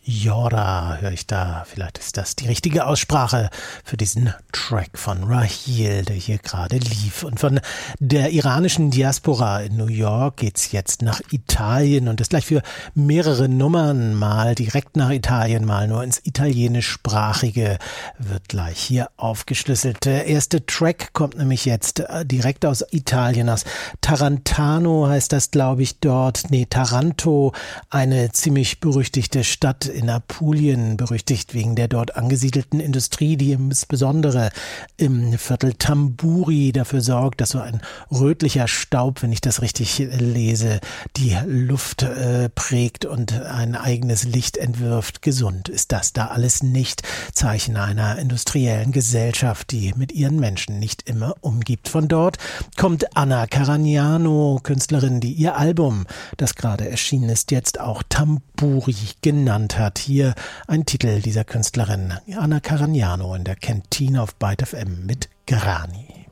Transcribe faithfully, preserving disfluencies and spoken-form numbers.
Yora höre ich da. Vielleicht ist das die richtige Aussprache für diesen Track von Raheel, der hier gerade lief. Und von der iranischen Diaspora in New York geht's jetzt nach Italien und das gleich für mehrere Nummern, mal direkt nach Italien, mal nur ins Italienischsprachige, wird gleich hier aufgeschlüsselt. Der erste Track kommt nämlich jetzt direkt aus Italien, aus Tarantano heißt das, glaube ich, dort. Nee, Taranto, eine ziemlich berüchtigte Stadt in Apulien, berüchtigt wegen der dort angesiedelten Industrie, die insbesondere im Viertel Tamburi dafür sorgt, dass so ein rötlicher Staub, wenn ich das richtig lese, die Luft äh, prägt und ein eigenes Licht entwirft. Gesund ist das da alles nicht. Zeichen einer industriellen Gesellschaft, die mit ihren Menschen nicht immer umgibt. Von dort kommt Anna Caragnano, Künstlerin, die ihr Album, das gerade erschienen ist, jetzt auch Tamburi genannt hat. Hier ein Titel dieser Künstlerin, Anna Caragnano in der Kantine auf Byte F M mit Grani.